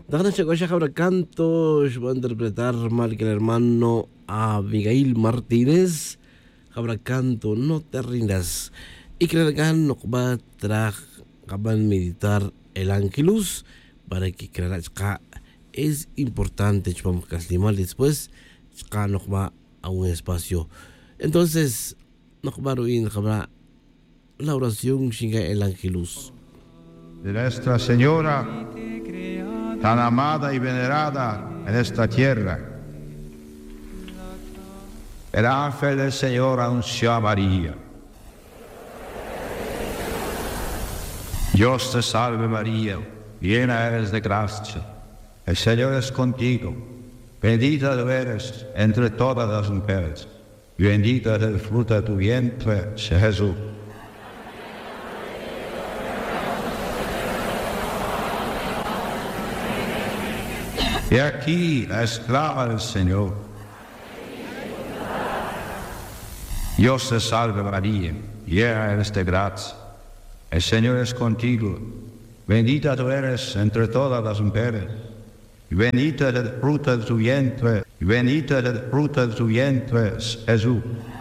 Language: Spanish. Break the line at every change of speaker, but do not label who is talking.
Dagna Chagosha Cabra Cantos va a interpretar Marca el hermano Abigail Martínez. Cabra Canto, no te rindas. Y creerán no va a acaban meditar el Ángelus para que creerá es importante vamos a castimar después no va a un espacio. Entonces no va a ruin la oración chinga el Ángelus
de Nuestra Señora, tan amada y venerada en esta tierra. El ángel del Señor anunció a María: Dios te salve María, llena eres de gracia, el Señor es contigo, bendita tú eres entre todas las mujeres, y bendito es el fruto de tu vientre, Jesús. Y aquí la esclava del Señor. Dios te salve María, llena eres de gracia, el Señor es contigo, bendita tú eres entre todas las mujeres, y bendito es el fruto de tu vientre, Jesús.